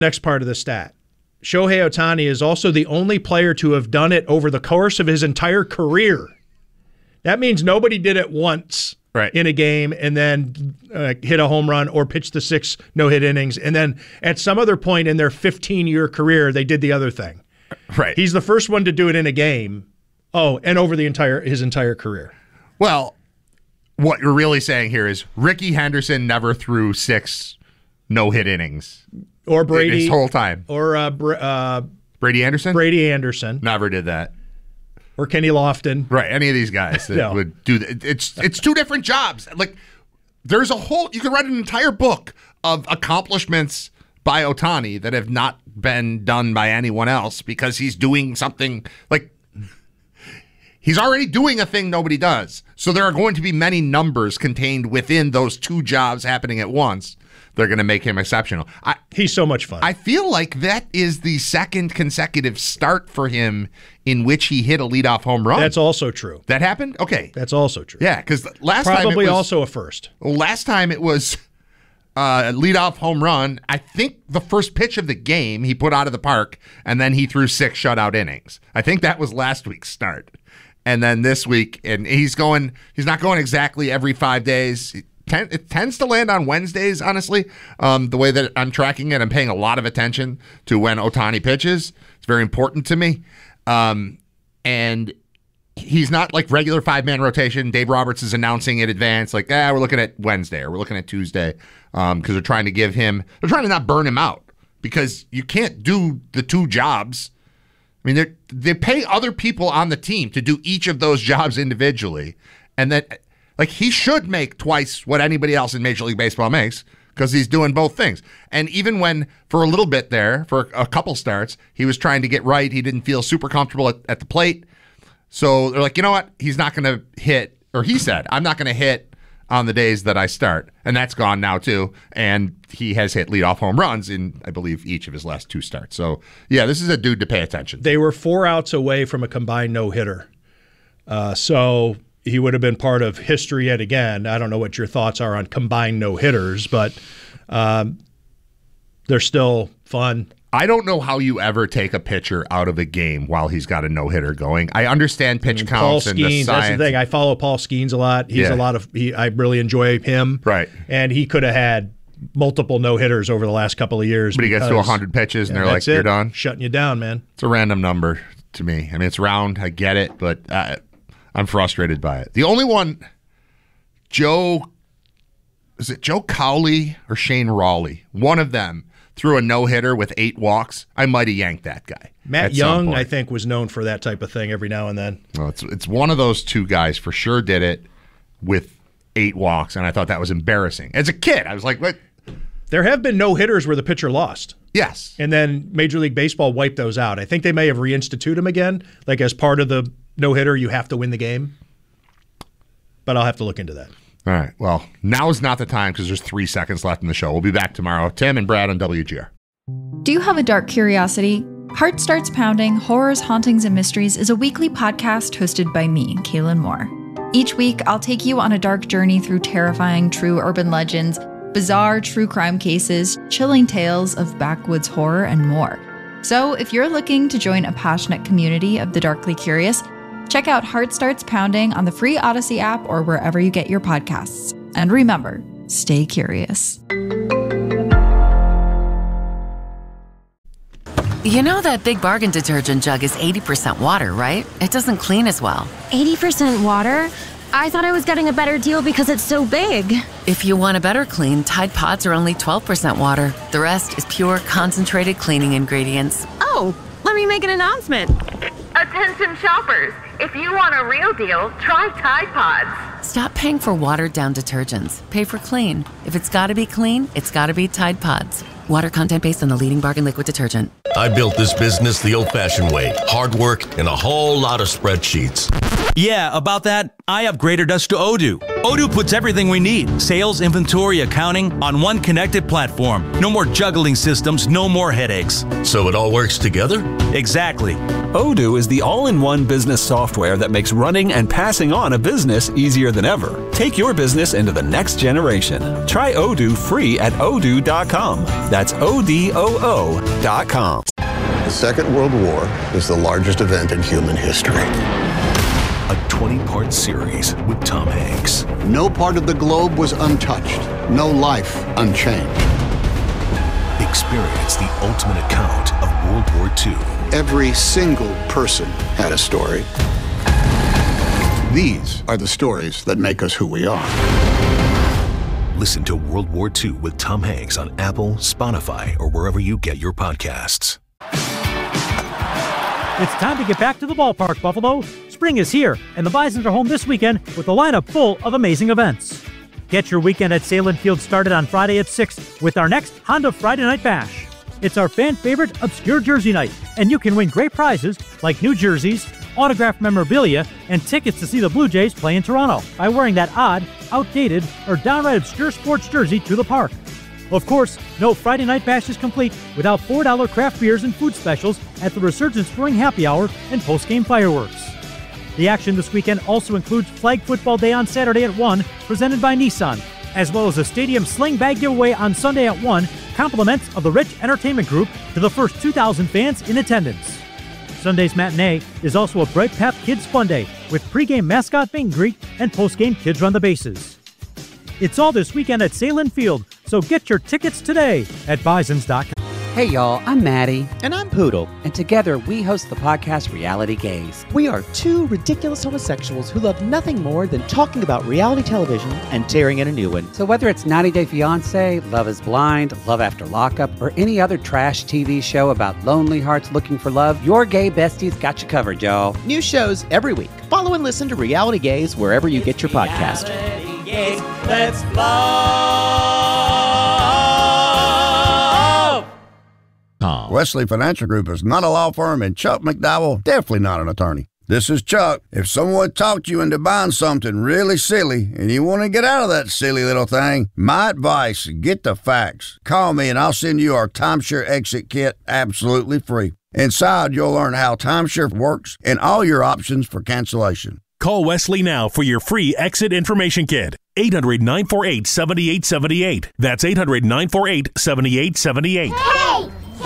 Next part of the stat. Shohei Ohtani is also the only player to have done it over the course of his entire career. That means nobody did it once in a game and then hit a home run or pitched the 6 no-hit innings, and then at some other point in their 15-year career, they did the other thing. Right. He's the first one to do it in a game. Oh, and over his entire career. Well, what you're really saying here is Ricky Henderson never threw 6 no-hit innings. Or Brady. His whole time. Or Brady Anderson? Brady Anderson. Never did that. Or Kenny Lofton. Right, any of these guys that would do that. It's 2 different jobs. Like, there's a whole, you could write an entire book of accomplishments by Ohtani that have not been done by anyone else because he's doing something, like, he's already doing a thing nobody does. So there are going to be many numbers contained within those 2 jobs happening at once. They're going to make him exceptional. He's so much fun. I feel like that is the 2nd consecutive start for him in which he hit a leadoff home run. That's also true. That happened? Okay. That's also true. Yeah, because last time probably also a first. Last time it was a leadoff home run. I think the first pitch of the game he put out of the park, and then he threw 6 shutout innings. I think that was last week's start. And then this week, and he's not going exactly every 5 days. It tends to land on Wednesdays, honestly. The way that I'm tracking it, I'm paying a lot of attention to when Ohtani pitches. It's very important to me. And he's not like regular 5-man rotation. Dave Roberts is announcing in advance, like, we're looking at Wednesday or we're looking at Tuesday, because they're trying to not burn him out, because you can't do the 2 jobs. I mean, they pay other people on the team to do each of those jobs individually, and that, like, he should make twice what anybody else in Major League Baseball makes because he's doing both things. And even when, for a little bit there, for a couple starts, he was trying to get right, he didn't feel super comfortable at the plate. So they're like, you know what? He's not going to hit, or he said, I'm not going to hit on the days that I start. And that's gone now, too. And he has hit leadoff home runs in, I believe, each of his last 2 starts. So, yeah, this is a dude to pay attention to. They were 4 outs away from a combined no-hitter. So he would have been part of history yet again. I don't know what your thoughts are on combined no-hitters, but they're still fun. I don't know how you ever take a pitcher out of a game while he's got a no-hitter going. I understand pitch counts and the science. That's the thing. I follow Paul Skeens a lot. He's I really enjoy him. Right. And he could have had multiple no-hitters over the last couple of years. But he gets to 100 pitches and they're like, you're done. Shutting you down, man. It's a random number to me. I mean, it's round. I get it, but I'm frustrated by it. The only one, is it Joe Cowley or Shane Rawley? One of them threw a no-hitter with 8 walks. I might have yanked that guy. Matt Young, I think, was known for that type of thing every now and then. Well, it's one of those 2 guys for sure did it with 8 walks, and I thought that was embarrassing. As a kid, I was like, what? There have been no-hitters where the pitcher lost. Yes. And then Major League Baseball wiped those out. I think they may have reinstituted them again, like as part of the no-hitter, you have to win the game. But I'll have to look into that. All right. Well, now is not the time because there's 3 seconds left in the show. We'll be back tomorrow. Tim and Brad on WGR. Do you have a dark curiosity? Heart Starts Pounding, Horrors, Hauntings, and Mysteries is a weekly podcast hosted by me, Kaylin Moore. Each week, I'll take you on a dark journey through terrifying true urban legends, bizarre true crime cases, chilling tales of backwoods horror, and more. So if you're looking to join a passionate community of the darkly curious, check out Heart Starts Pounding on the free Odyssey app or wherever you get your podcasts. And remember, stay curious. You know that Big Bargain detergent jug is 80% water, right? It doesn't clean as well. 80% water? I thought I was getting a better deal because it's so big. If you want a better clean, Tide Pods are only 12% water. The rest is pure, concentrated cleaning ingredients. Oh, let me make an announcement. Attention shoppers, if you want a real deal, try Tide Pods. Stop paying for watered-down detergents. Pay for clean. If it's gotta be clean, it's gotta be Tide Pods. Water content based on the leading bargain liquid detergent. I built this business the old-fashioned way. Hard work and a whole lot of spreadsheets. Yeah, about that, I upgraded us to Odoo. Odoo puts everything we need, sales, inventory, accounting, on one connected platform. No more juggling systems, no more headaches. So it all works together? Exactly. Odoo is the all-in-one business software that makes running and passing on a business easier than ever. Take your business into the next generation. Try Odoo free at odoo.com. That's ODOO.com. The Second World War is the largest event in human history. A 20-part series with Tom Hanks. No part of the globe was untouched. No life unchanged. Experience the ultimate account of World War II. Every single person had a story. These are the stories that make us who we are. Listen to World War II with Tom Hanks on Apple, Spotify, or wherever you get your podcasts. It's time to get back to the ballpark, Buffalo. Spring is here, and the Bisons are home this weekend with a lineup full of amazing events. Get your weekend at Salem Field started on Friday at 6 with our next Honda Friday Night Bash. It's our fan-favorite Obscure Jersey Night, and you can win great prizes like new jerseys, autographed memorabilia, and tickets to see the Blue Jays play in Toronto by wearing that odd, outdated, or downright obscure sports jersey to the park. Of course, no Friday Night Bash is complete without $4 craft beers and food specials at the Resurgence Brewing Happy Hour and post-game fireworks. The action this weekend also includes Flag Football Day on Saturday at 1, presented by Nissan, as well as a stadium sling bag giveaway on Sunday at 1, compliments of the Rich Entertainment Group to the first 2,000 fans in attendance. Sunday's matinee is also a Bright Path Kids Fun Day with pregame mascot meet and greet and postgame Kids Run the Bases. It's all this weekend at Salem Field, so get your tickets today at bisons.com. Hey y'all, I'm Maddie. And I'm Poodle. And together we host the podcast Reality Gaze. We are two ridiculous homosexuals who love nothing more than talking about reality television and tearing in a new one. So whether it's 90 Day Fiancé, Love is Blind, Love After Lockup, or any other trash TV show about lonely hearts looking for love, your gay besties got you covered, y'all. New shows every week. Follow and listen to Reality Gaze wherever you get your podcast. Reality Gaze, let's love. Wesley Financial Group is not a law firm, and Chuck McDowell definitely not an attorney. This is Chuck. If someone talked you into buying something really silly and you want to get out of that silly little thing, my advice, get the facts. Call me and I'll send you our timeshare exit kit absolutely free. Inside, you'll learn how timeshare works and all your options for cancellation. Call Wesley now for your free exit information kit. 800-948-7878. That's 800-948-7878. Hey!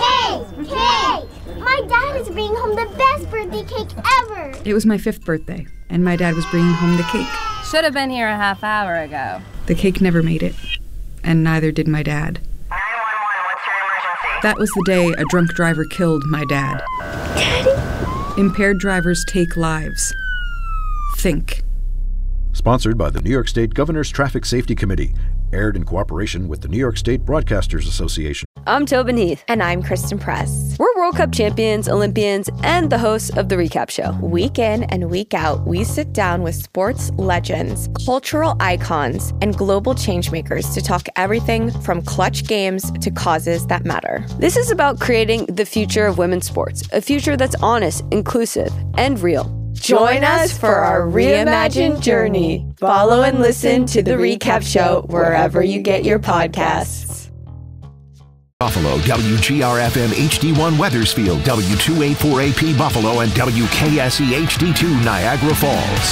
My dad is bringing home the best birthday cake ever! It was my 5th birthday, and my dad was bringing home the cake. Should have been here a half hour ago. The cake never made it, and neither did my dad. 911, what's your emergency? That was the day a drunk driver killed my dad. Daddy? Impaired drivers take lives. Think. Sponsored by the New York State Governor's Traffic Safety Committee. Aired in cooperation with the New York State Broadcasters Association. I'm Tobin Heath. And I'm Kristen Press. We're World Cup champions, Olympians, and the hosts of The Recap Show. Week in and week out, we sit down with sports legends, cultural icons, and global changemakers to talk everything from clutch games to causes that matter. This is about creating the future of women's sports, a future that's honest, inclusive, and real. Join us for our reimagined journey. Follow and listen to The Recap Show wherever you get your podcasts. Buffalo, WGR-FM HD1 Wethersfield, W284AP Buffalo, and WKSE HD2 Niagara Falls.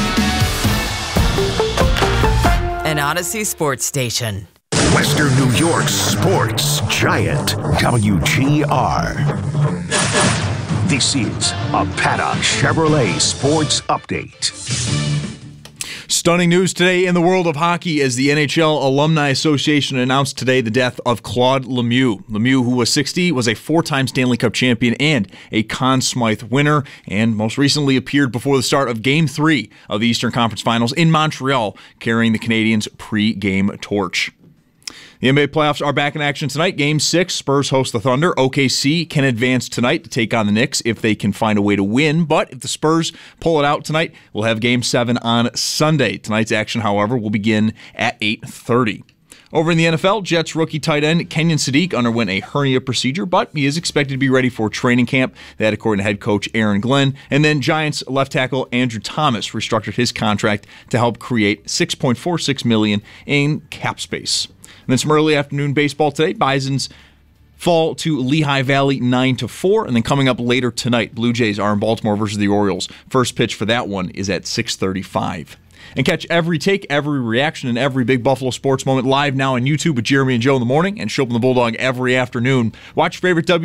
An Odyssey sports station. Western New York's sports giant, WGR. This is a Paddock Chevrolet Sports Update. Stunning news today in the world of hockey as the NHL Alumni Association announced today the death of Claude Lemieux. Lemieux, who was 60, was a 4-time Stanley Cup champion and a Conn Smythe winner, and most recently appeared before the start of Game 3 of the Eastern Conference Finals in Montreal, carrying the Canadiens' pre-game torch. The NBA playoffs are back in action tonight. Game 6, Spurs host the Thunder. OKC can advance tonight to take on the Knicks if they can find a way to win. But if the Spurs pull it out tonight, we'll have Game 7 on Sunday. Tonight's action, however, will begin at 8:30. Over in the NFL, Jets rookie tight end Kenyon Sadiq underwent a hernia procedure, but he is expected to be ready for training camp. That according to head coach Aaron Glenn. And then Giants left tackle Andrew Thomas restructured his contract to help create $6.46 million in cap space. And then some early afternoon baseball today. Bisons fall to Lehigh Valley 9-4, and then coming up later tonight, Blue Jays are in Baltimore versus the Orioles. First pitch for that one is at 6:35. And catch every take, every reaction, and every big Buffalo sports moment live now on YouTube with Jeremy and Joe in the morning and Show Up in the Bulldog every afternoon. Watch your favorite